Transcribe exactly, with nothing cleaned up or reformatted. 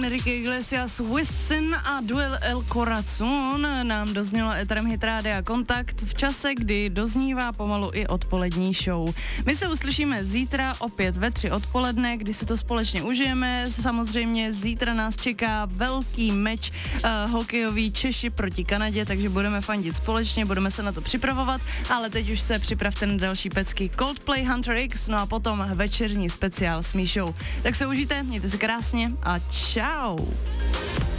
Enrique Iglesias, Wisin a Duel El Corazon nám doznělo eterem Hit Rádia Kontakt v čase, kdy doznívá pomalu i odpolední show. My se uslyšíme zítra opět ve tři odpoledne, kdy si to společně užijeme. Samozřejmě zítra nás čeká velký meč uh, hokejový Češi proti Kanadě, takže budeme fandit společně, budeme se na to připravovat, ale teď už se připravte na další pecky Coldplay, Hunter X, no a potom večerní speciál s Míšou. Tak se užijte, mějte se krásně a čau.